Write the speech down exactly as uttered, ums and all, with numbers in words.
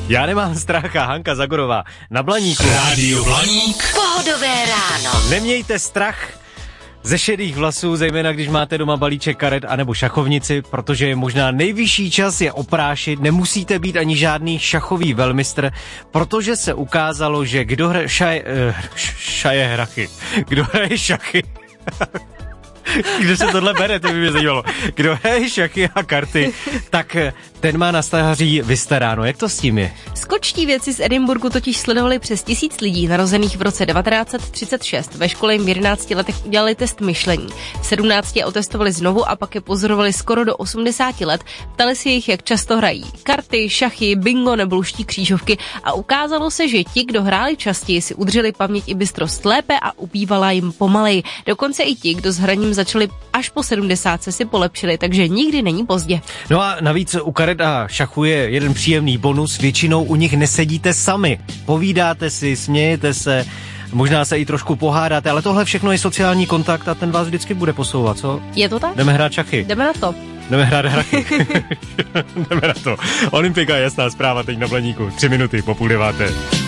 Já nemám strach a Hanka Zagorová na Blaníku. Rádio Blaník. Pohodové ráno. Nemějte strach ze šedých vlasů, zejména když máte doma balíček karet anebo šachovnici, protože je možná nejvyšší čas je oprášit. Nemusíte být ani žádný šachový velmistr, protože se ukázalo, že kdo hraje šaje, uh, šaje hrachy, kdo hraje šachy... Kde se tohle bere, to by mě zajímalo. Kdo hraje šachy a karty, tak ten má na stáří vystaráno. Jak to s tím je? Skočtí vědci z Edinburgu totiž sledovali přes tisíc lidí narozených v roce devatenáct set třicet šest. Ve škole jim v jedenácti letech udělali test myšlení. V sedmnácti otestovali znovu a pak je pozorovali skoro do osmdesáti let. Ptali si jich, jak často hrají karty, šachy, bingo nebo luští křížovky a ukázalo se, že ti, kdo hráli častěji, si udrželi paměť i bystrost lépe a ubývala jim pomaleji. Dokonce i ti, kdo s hraním začali až po sedmdesátce, si polepšili, takže nikdy není pozdě. No a navíc u karet a šachu je jeden příjemný bonus, většinou u nich nesedíte sami. Povídáte si, smějete se, možná se i trošku pohádáte, ale tohle všechno je sociální kontakt a ten vás vždycky bude posouvat, co? Je to tak? Jdeme hrát šachy. Jdeme na to. Jdeme hrát hrachy. Jdeme na to. Olympika, jasná zpráva teď na Blaníku. Tři minuty po půl deváté.